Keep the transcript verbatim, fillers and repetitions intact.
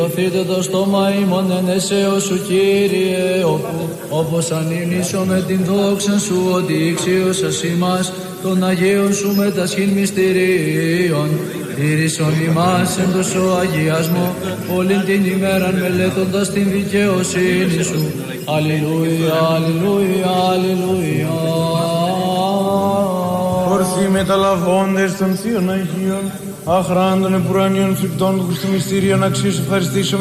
Δοθείτε το στόμα ημών εν αισέως σου, Κύριε, όπου, όπως ανήμνησο με την δόξα σου, ότι ηξίωσας ημάς των Αγίων σου μετασχήν μυστηρίων, τήρησον ημάς εν τόσο αγιασμό, όλην την ημέραν μελέτοντας την δικαιοσύνη σου. Αλληλούια, αλληλούια, αλληλούια. Ορθοί μεταλαβώντες των Θείων Αγίων, αχράντων επουρανίων φρικτών του Χριστού μυστήριων, αξίως ευχαριστήσουμε